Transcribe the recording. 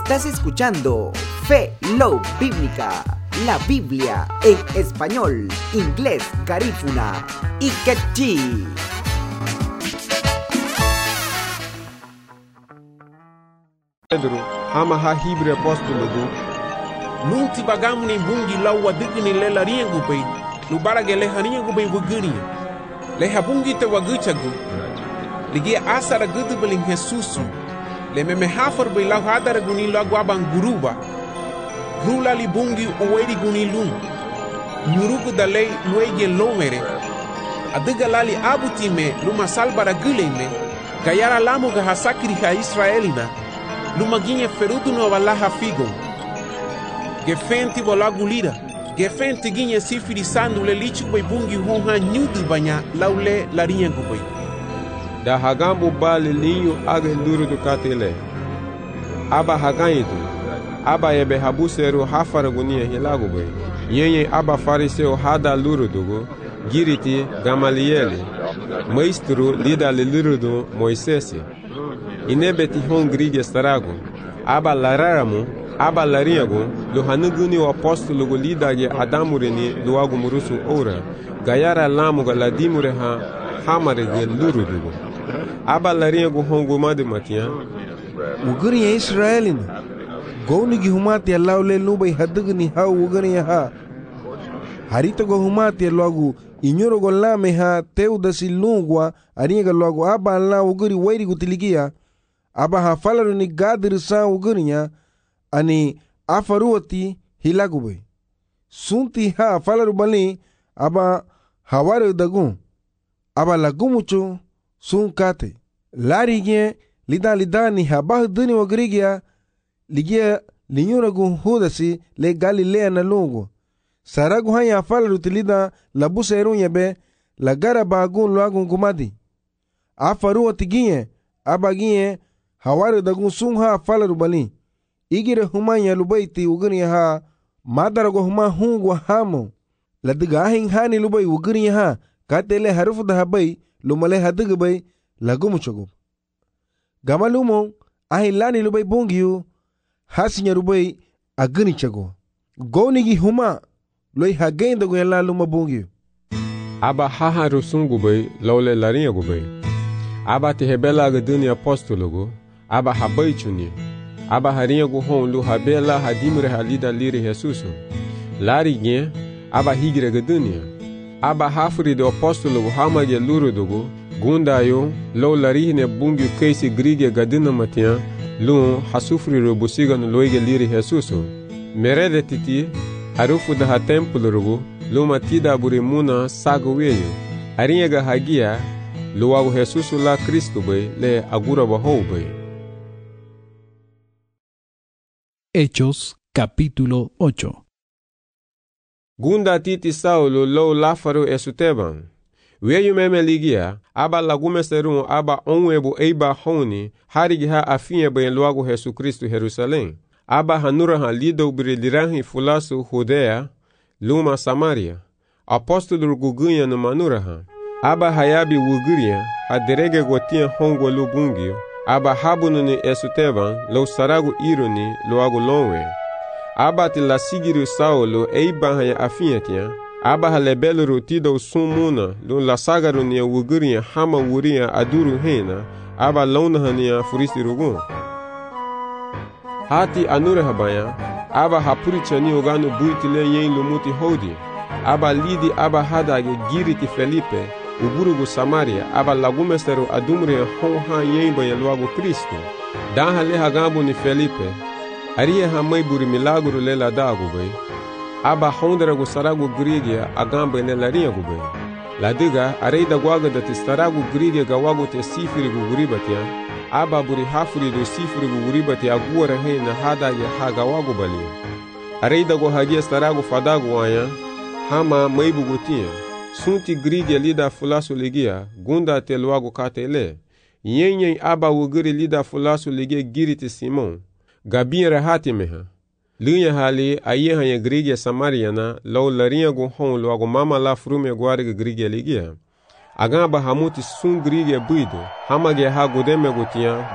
Estás escuchando Fe, Love Bíblica, la Biblia en español, inglés, garífuna y quechí. Pedro, hama ha Hibre apóstolo do. Nunti bagamu ni bungi lawa digni lela riengu bay. Lubara ge leha riengu bay wuguri. Leha bungi te waguchagu. Ligi asara gudu beling Jesusu. Le meme hafar bay lau hadara guni lagu abang guruba. Grula li bungi uweri guni lung. Nyurugu dalei luege lomere. Adiga lali abutime luma salbara guleme. Gayara lamu ga hasakri ha Israelina. Lumaginha ferudo no valaha figo. Gefenti bolagu lira. Gefenti ginha sifiri sandu le lichu bay bungi honha nyudu banya laule larinha gubay. Da hagambo bale linho aga luro do katele. Aba hagaido. Aba ebe habusero hafara gunia hilago bay. Yenye aba fariseu hada luro dogo. Giriti Gamaliele. Maestro lida le luro do Moisés. Inebeti hongrigue starago, aba lararamu, aba lariago, lo hanuguni o apóstolo go lidage adamureni lo ago murusu ora, gayara lamuga ladimure ha hamare ge lurudugo. Aba lariago hongo made matia. Uguri ya Israelina, gounigi humati ya laule nubai hadugni ha uguri ya ha. Harita go humati ya loagu, inyoro go lame ha teudasi lungwa, ariga loagu aba la uguri wairi gutiligia. Aba hafalaru ni gadir sa ugurinya ani afaruati hilagube. Sunti ha hafalaru bali aba hawaru dagun. Aba lagumucho sun kate. Larigye lida ni habah duni wagrigia ligia linyuragu hudasi le Galilea na lungo. Saragu hanya hafalaru tilida labuse erunya be lagara bagun loagun gumadi. Afaruati ginye aba ginye hawari dagun sun ha falaru bali. Igire humanya lubaiti uguni ha madarago huma hungwa hamo. Ladiga ahin hani lubai uguni ha katele harufu da habai lumale hadiga bay lagumu chogub. Gamalumo ahin lani lubai bungiyu hasinya lubai aguni chago. Gonigi huma loi hagain dagun yala luma bungiyu. Aba haha rusungu bay laule larinha gubay. Aba te rebela gaduni apóstolo aba habaichuni. Aba harinha go hon lu habela hadimre halida liri Jesuso. Larigye aba higre gadunia. Aba hafuri do apóstolo go hamage luro dogo. Gundayo lo larihne bungi keisi grige gaduna matia lu hasufri ro busiga no loige liri Jesuso. Merede titi harufu da ha templo rogo lu matida burimuna sago weyo. Harinha ga hagia luago Jesus la Cristo bay le agura bajo bay. Hechos capítulo 8. Gunda titi Saulo lo lafaro esuteban. Weyu meme ligia aba lagume serun aba onwebo eiba honi harigi ha afinye bay luago Jesus Cristo Jerusalém. Aba hanura ha lido brilirahi fulasu Judea luma Samaria. Apóstolo gugunha no manura ha. Aba hayabi wuguria, haderege gotia hongo lo bungio, aba habunu ni esuteban, lo saragu ironi, lo agu lonwe. Aba ti la sigiru Saulo eiba haya afinyatia, aba halebelo rotido sumuna, lo la sagaru ni wuguria hama wuria aduru hena, aba lona hania furisi rugun. Hati anure habaya, aba hapuri chani ogano buitile yen lumuti hodi, aba lidi aba hadage giriti Felipe, uburugu Samaria aba lagumesteru adumre honha yemba ya luago Cristo. Daha le hagambo ni Felipe. Aria hamai buri milagro le la dago bay. Aba honderagu saragu grigia agamba ne la ringa bay. La diga areida guaga da tistaragu grigia gawago te sifiri guguribatia. Aba buri hafuri do sifiri guguribati agura he na hada ya hagawago bali. Areida go hagia staragu fadagu wanya hama maibu gutia. Sunti grigia lida fulasu ligia, gunda te luago katele. Yenye aba wuguri lida fulasu ligia giriti Simon. Gabin rahati meha. Lunya hali ayeha ya grigia Samariana, lau larinha go hon luago mama la frume guariga grigia ligia. Agamba hamuti sun grigia buido, hamage ha godeme gotia,